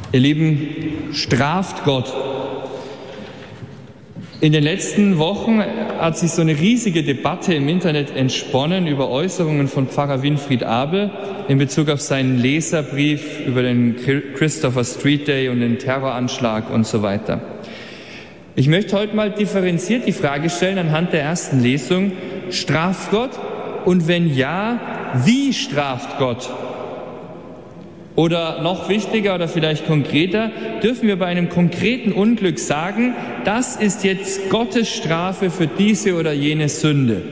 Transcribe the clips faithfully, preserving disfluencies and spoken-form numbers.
Ihr Lieben, straft Gott. In den letzten Wochen hat sich so eine riesige Debatte im Internet entsponnen über Äußerungen von Pfarrer Winfried Abel in Bezug auf seinen Leserbrief über den Christopher Street Day und den Terroranschlag und so weiter. Ich möchte heute mal differenziert die Frage stellen anhand der ersten Lesung: Straft Gott? Und wenn ja, wie straft Gott? Oder noch wichtiger oder vielleicht konkreter, dürfen wir bei einem konkreten Unglück sagen, das ist jetzt Gottes Strafe für diese oder jene Sünde?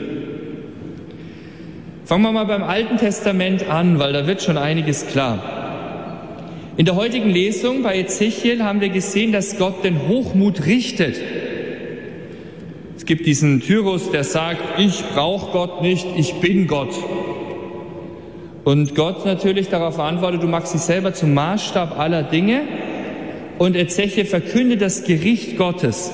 Fangen wir mal beim Alten Testament an, weil da wird schon einiges klar. In der heutigen Lesung bei Ezechiel haben wir gesehen, dass Gott den Hochmut richtet. Es gibt diesen Tyrus, der sagt, ich brauche Gott nicht, ich bin Gott. Und Gott natürlich darauf antwortet, du machst dich selber zum Maßstab aller Dinge. Und Ezechiel verkündet das Gericht Gottes.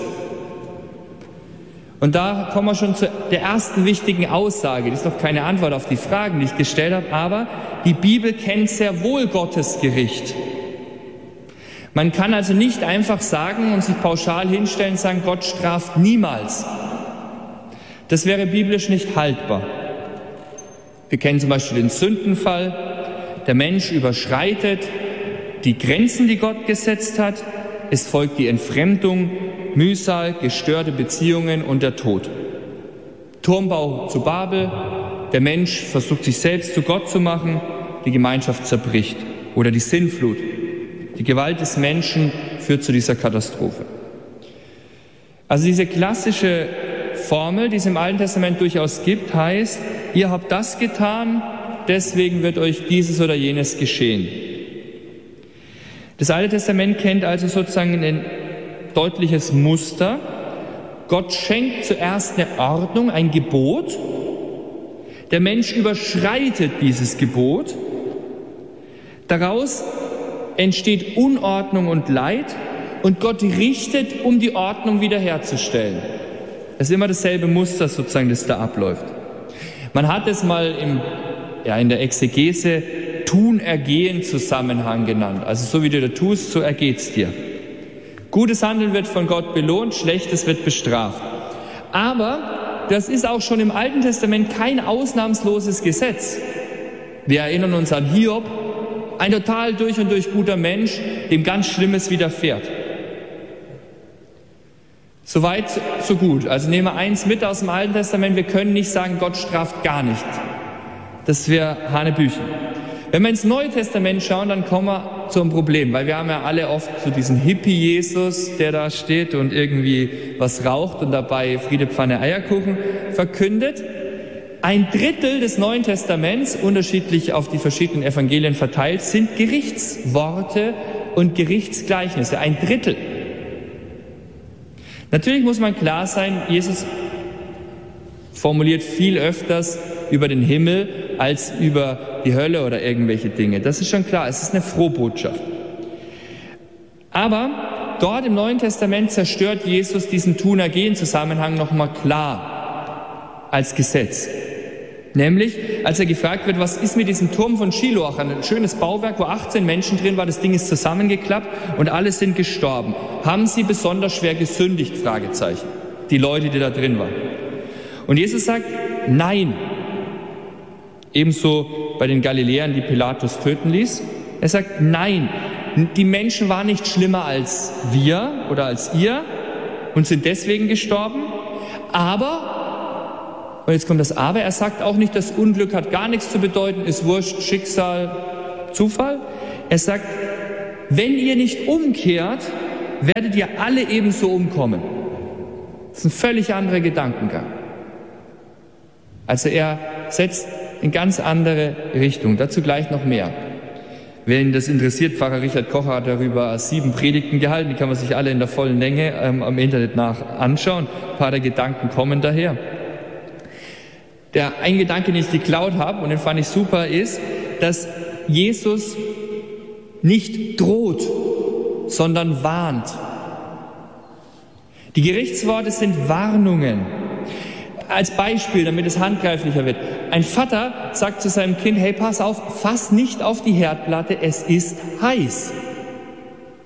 Und da kommen wir schon zu der ersten wichtigen Aussage. Das ist doch keine Antwort auf die Fragen, die ich gestellt habe, aber die Bibel kennt sehr wohl Gottes Gericht. Man kann also nicht einfach sagen und sich pauschal hinstellen und sagen, Gott straft niemals. Das wäre biblisch nicht haltbar. Wir kennen zum Beispiel den Sündenfall. Der Mensch überschreitet die Grenzen, die Gott gesetzt hat. Es folgt die Entfremdung, Mühsal, gestörte Beziehungen und der Tod. Turmbau zu Babel. Der Mensch versucht, sich selbst zu Gott zu machen. Die Gemeinschaft zerbricht. Oder die Sintflut. Die Gewalt des Menschen führt zu dieser Katastrophe. Also diese klassische Formel, die es im Alten Testament durchaus gibt, heißt, ihr habt das getan, deswegen wird euch dieses oder jenes geschehen. Das Alte Testament kennt also sozusagen ein deutliches Muster. Gott schenkt zuerst eine Ordnung, ein Gebot. Der Mensch überschreitet dieses Gebot. Daraus entsteht Unordnung und Leid und Gott richtet, um die Ordnung wiederherzustellen. Es ist immer dasselbe Muster sozusagen, das da abläuft. Man hat es mal im, ja, in der Exegese Tun-Ergehen-Zusammenhang genannt. Also so wie du da tust, so ergeht's dir. Gutes Handeln wird von Gott belohnt, Schlechtes wird bestraft. Aber das ist auch schon im Alten Testament kein ausnahmsloses Gesetz. Wir erinnern uns an Hiob, ein total durch und durch guter Mensch, dem ganz Schlimmes widerfährt. Soweit, so gut. Also nehmen wir eins mit aus dem Alten Testament. Wir können nicht sagen, Gott straft gar nicht. Das wäre Hanebüchen. Wenn wir ins Neue Testament schauen, dann kommen wir zu einem Problem, weil wir haben ja alle oft so diesen Hippie-Jesus, der da steht und irgendwie was raucht und dabei Friede, Pfanne, Eierkuchen verkündet. Ein Drittel des Neuen Testaments, unterschiedlich auf die verschiedenen Evangelien verteilt, sind Gerichtsworte und Gerichtsgleichnisse. Ein Drittel. Natürlich muss man klar sein, Jesus formuliert viel öfters über den Himmel als über die Hölle oder irgendwelche Dinge. Das ist schon klar, es ist eine Frohbotschaft. Aber dort im Neuen Testament zerstört Jesus diesen Tun-Ergehen-Zusammenhang nochmal klar als Gesetz. Nämlich, als er gefragt wird, was ist mit diesem Turm von Shiloach, ein schönes Bauwerk, wo achtzehn Menschen drin war, das Ding ist zusammengeklappt und alle sind gestorben. Haben sie besonders schwer gesündigt? Fragezeichen. Die Leute, die da drin waren. Und Jesus sagt, nein. Ebenso bei den Galiläern, die Pilatus töten ließ. Er sagt, nein. Die Menschen waren nicht schlimmer als wir oder als ihr und sind deswegen gestorben. Aber Und jetzt kommt das Aber, er sagt auch nicht, das Unglück hat gar nichts zu bedeuten, ist wurscht, Schicksal, Zufall. Er sagt, wenn ihr nicht umkehrt, werdet ihr alle ebenso umkommen. Das ist ein völlig anderer Gedankengang. Also er setzt in ganz andere Richtung, dazu gleich noch mehr. Wen das interessiert, Pfarrer Richard Kocher hat darüber sieben Predigten gehalten, die kann man sich alle in der vollen Länge ähm, am Internet nach anschauen. Ein paar der Gedanken kommen daher. Der ein Gedanke, den ich geklaut habe, und den fand ich super, ist, dass Jesus nicht droht, sondern warnt. Die Gerichtsworte sind Warnungen. Als Beispiel, damit es handgreiflicher wird. Ein Vater sagt zu seinem Kind, hey, pass auf, fass nicht auf die Herdplatte, es ist heiß.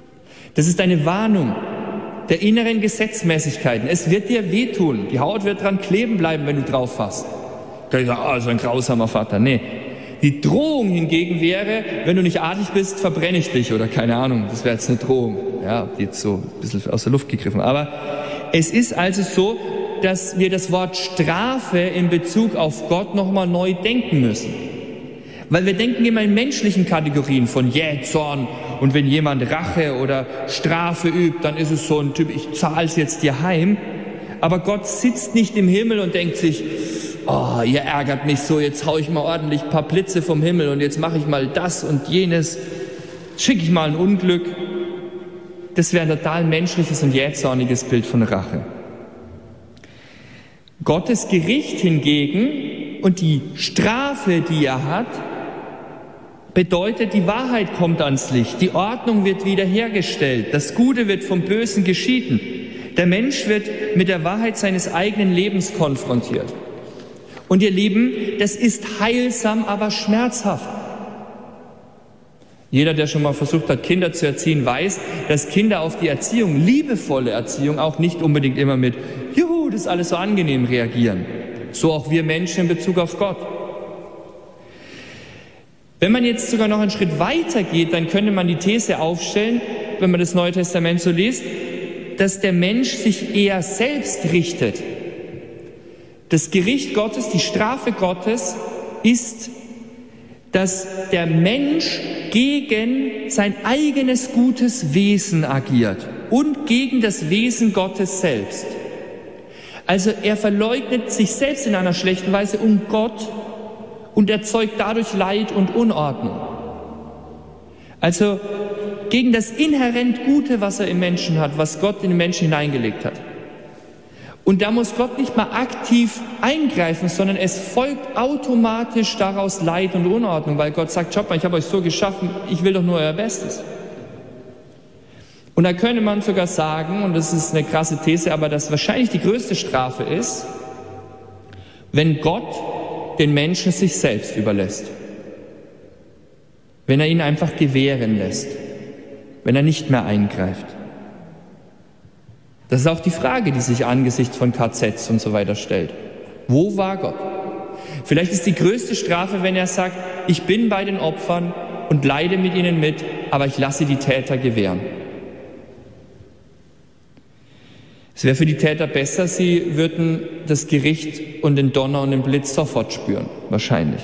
Das ist eine Warnung der inneren Gesetzmäßigkeiten. Es wird dir wehtun. Die Haut wird dran kleben bleiben, wenn du drauf fasst. Da ist ah, so ein grausamer Vater. Nee. Die Drohung hingegen wäre, wenn du nicht artig bist, verbrenne ich dich oder keine Ahnung. Das wäre jetzt eine Drohung. Ja, die jetzt so ein bisschen aus der Luft gegriffen. Aber es ist also so, dass wir das Wort Strafe in Bezug auf Gott nochmal neu denken müssen. Weil wir denken immer in menschlichen Kategorien von Jähzorn und wenn jemand Rache oder Strafe übt, dann ist es so ein Typ, ich zahle es jetzt dir heim. Aber Gott sitzt nicht im Himmel und denkt sich, oh, ihr ärgert mich so, jetzt hau ich mal ordentlich ein paar Blitze vom Himmel und jetzt mache ich mal das und jenes, schicke ich mal ein Unglück. Das wäre ein total menschliches und jähzorniges Bild von Rache. Gottes Gericht hingegen und die Strafe, die er hat, bedeutet, die Wahrheit kommt ans Licht, die Ordnung wird wiederhergestellt, das Gute wird vom Bösen geschieden. Der Mensch wird mit der Wahrheit seines eigenen Lebens konfrontiert. Und ihr Lieben, das ist heilsam, aber schmerzhaft. Jeder, der schon mal versucht hat, Kinder zu erziehen, weiß, dass Kinder auf die Erziehung, liebevolle Erziehung, auch nicht unbedingt immer mit Juhu, das ist alles so angenehm reagieren. So auch wir Menschen in Bezug auf Gott. Wenn man jetzt sogar noch einen Schritt weiter geht, dann könnte man die These aufstellen, wenn man das Neue Testament so liest, dass der Mensch sich eher selbst richtet. Das Gericht Gottes, die Strafe Gottes ist, dass der Mensch gegen sein eigenes gutes Wesen agiert und gegen das Wesen Gottes selbst. Also er verleugnet sich selbst in einer schlechten Weise um Gott und erzeugt dadurch Leid und Unordnung. Also gegen das inhärent Gute, was er im Menschen hat, was Gott in den Menschen hineingelegt hat. Und da muss Gott nicht mal aktiv eingreifen, sondern es folgt automatisch daraus Leid und Unordnung, weil Gott sagt, schaut mal, ich habe euch so geschaffen, ich will doch nur euer Bestes. Und da könnte man sogar sagen, und das ist eine krasse These, aber dass wahrscheinlich die größte Strafe ist, wenn Gott den Menschen sich selbst überlässt. Wenn er ihn einfach gewähren lässt. Wenn er nicht mehr eingreift. Das ist auch die Frage, die sich angesichts von K Zs und so weiter stellt. Wo war Gott? Vielleicht ist die größte Strafe, wenn er sagt, ich bin bei den Opfern und leide mit ihnen mit, aber ich lasse die Täter gewähren. Es wäre für die Täter besser, sie würden das Gericht und den Donner und den Blitz sofort spüren, wahrscheinlich.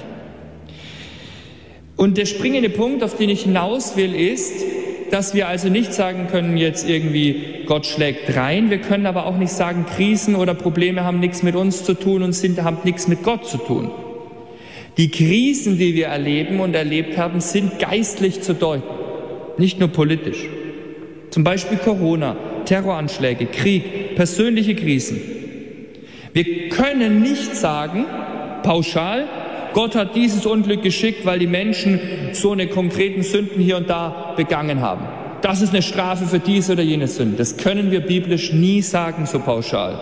Und der springende Punkt, auf den ich hinaus will, ist, dass wir also nicht sagen können, jetzt irgendwie Gott schlägt rein. Wir können aber auch nicht sagen, Krisen oder Probleme haben nichts mit uns zu tun und sind, haben nichts mit Gott zu tun. Die Krisen, die wir erleben und erlebt haben, sind geistlich zu deuten, nicht nur politisch. Zum Beispiel Corona, Terroranschläge, Krieg, persönliche Krisen. Wir können nicht sagen, pauschal, Gott hat dieses Unglück geschickt, weil die Menschen so eine konkreten Sünden hier und da begangen haben. Das ist eine Strafe für diese oder jene Sünde. Das können wir biblisch nie sagen, so pauschal.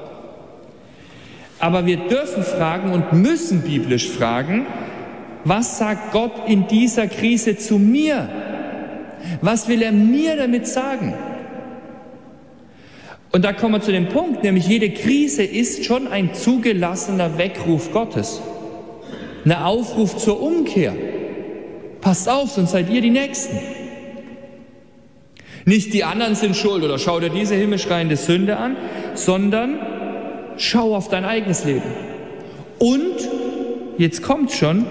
Aber wir dürfen fragen und müssen biblisch fragen, was sagt Gott in dieser Krise zu mir? Was will er mir damit sagen? Und da kommen wir zu dem Punkt, nämlich jede Krise ist schon ein zugelassener Weckruf Gottes. Ein Aufruf zur Umkehr. Passt auf, sonst seid ihr die Nächsten. Nicht die anderen sind schuld oder schau dir diese himmelschreiende Sünde an, sondern schau auf dein eigenes Leben. Und, jetzt kommt schon,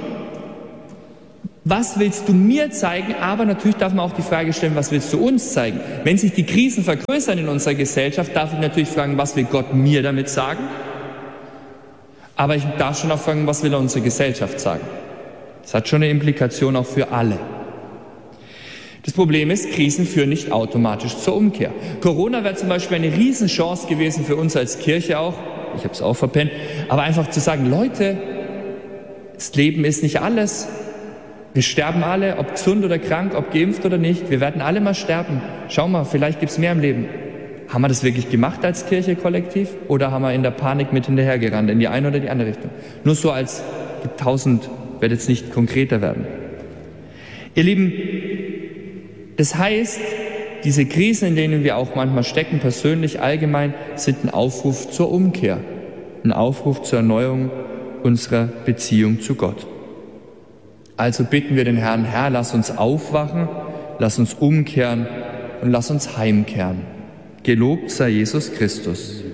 was willst du mir zeigen? Aber natürlich darf man auch die Frage stellen, was willst du uns zeigen? Wenn sich die Krisen vergrößern in unserer Gesellschaft, darf ich natürlich fragen, was will Gott mir damit sagen? Aber ich darf schon auch fragen, was will er unsere Gesellschaft sagen? Das hat schon eine Implikation auch für alle. Das Problem ist, Krisen führen nicht automatisch zur Umkehr. Corona wäre zum Beispiel eine Riesenchance gewesen für uns als Kirche auch, ich habe es auch verpennt, aber einfach zu sagen, Leute, das Leben ist nicht alles. Wir sterben alle, ob gesund oder krank, ob geimpft oder nicht. Wir werden alle mal sterben. Schau mal, vielleicht gibt es mehr im Leben. Haben wir das wirklich gemacht als Kirche kollektiv? Oder haben wir in der Panik mit hinterhergerannt, in die eine oder die andere Richtung? Nur so als tausend, werde jetzt nicht konkreter werden. Ihr Lieben, das heißt, diese Krisen, in denen wir auch manchmal stecken, persönlich, allgemein, sind ein Aufruf zur Umkehr, ein Aufruf zur Erneuerung unserer Beziehung zu Gott. Also bitten wir den Herrn, Herr, lass uns aufwachen, lass uns umkehren und lass uns heimkehren. Gelobt sei Jesus Christus.